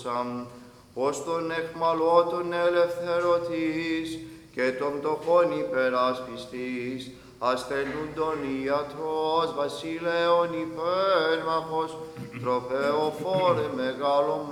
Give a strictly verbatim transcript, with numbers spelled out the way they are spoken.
Χριστός, ως τον εχμαλώτων ελευθερωτής και των πτωχών υπεράσπιστης, ασθενούντων ιατρός, βασιλέων υπέρμαχος, τροπεοφόρε μεγάλο